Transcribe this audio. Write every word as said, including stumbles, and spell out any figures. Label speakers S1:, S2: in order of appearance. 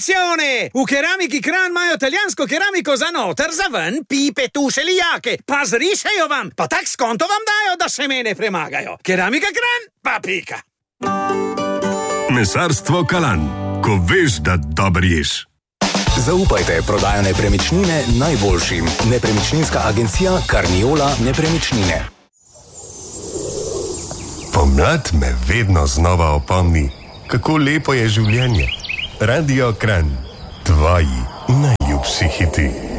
S1: Attenzione! V keramiki Kran imajo italijansko keramiko za noter, za ven, pipe, tuše, lijake. Pa zrišejo vam, pa tak skonto vam dajo, da še mene premagajo. Keramika Kran, pa pika.
S2: Mesarstvo Kalan. Ko veš, da dober ješ.
S3: Zaupajte prodajo nepremičnine najboljšim. Nepremičninska agencija Carniola Nepremičnine.
S2: Pomlad me vedno znova opomni, kako lepo je življenje. Radio Kran, tvoji najljubši hiti.